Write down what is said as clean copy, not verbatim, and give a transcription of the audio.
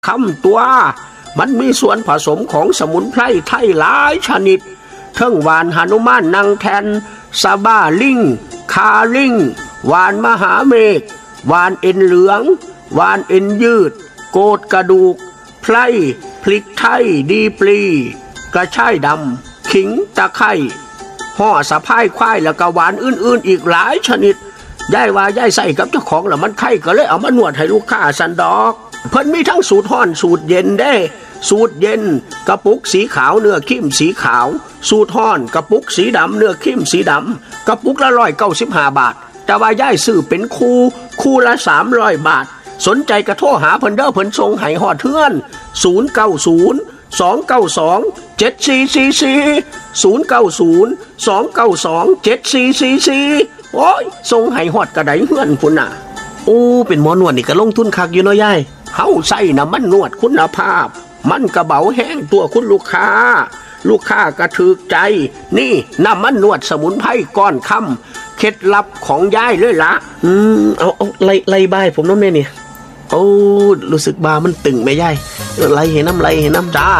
คำตัวมันมีส่วนผสมของสมุนไพรไทยหลายชนิดเทั้งหวานหนุมานนางแทนซาบ้าลิงคาลิงหวานมหาเมฆหวานเอ็นเหลืองหวานเอ็นยืดโกดกระดูกไพรพริกไทยดีปลีกระชายดำขิงตะไคร้ห่อสะพายควายแล้วก็หวานอื่นๆอีกหลายชนิดยายว่า ยายใส่กับเจ้าของแล้วมันไข้ก็เลยเอามานวดให้ลูกค้าสันดอกเพิ่นมีทั้งสูตรห้อนสูตรเย็นได้สูตรเย็นกระปุกสีขาวเนื้อเข้มสีขาวสูตรห้อนกระปุกสีดำเนื้อเข้มสีดำกระปุกละ195 บาทแต่ว่ายายซื้อเป็นคู่ละ300 บาทสนใจกระโทรหาเพิ่นเด้อเพิ่นส่งให้ฮอดเทือน090-292-7444 โอ้ยส่งให้ฮอดกระไดเฮือนพุ่นน่ะโอ้เป็นหมอนวดนี่ก็ลงทุนคักอยู่เนาะยายเฮาใส่น้ำมันนวดคุณภาพมันกระเบาแห้งตัวคุณลูกค้ากระถึกใจนี่น้ำมันนวดสมุนไพรก้อนค่ำเคล็ดลับของยายเลยละเอาไล่บ้ายผมน้ำเนี่ยโอ้รู้สึกบามันตึงไหมยายไล่เห็นน้ำจ้า